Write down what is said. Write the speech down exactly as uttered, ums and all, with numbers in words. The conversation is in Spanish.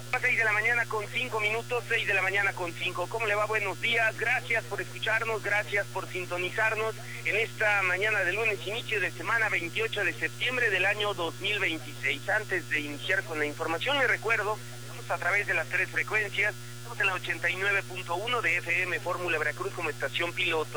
seis de la mañana con cinco minutos, seis de la mañana con cinco. ¿Cómo le va? Buenos días, gracias por escucharnos, gracias por sintonizarnos en esta mañana de lunes, inicio de semana, veintiocho de septiembre del año dos mil veintiséis. Antes de iniciar con la información, le recuerdo, estamos a través de las tres frecuencias, estamos en la ochenta y nueve punto uno de F M Fórmula Veracruz como estación piloto.